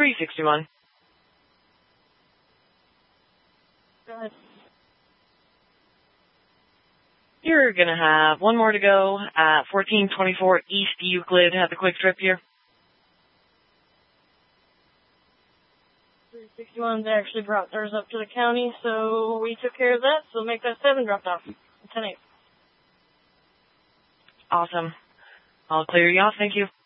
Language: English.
361. Go ahead. You're going to have one more to go at 1424 East Euclid. Have the quick trip here. 361's actually brought theirs up to the county, so we took care of that, so make that 7 dropped off. 10-8. Awesome. I'll clear you off. Thank you.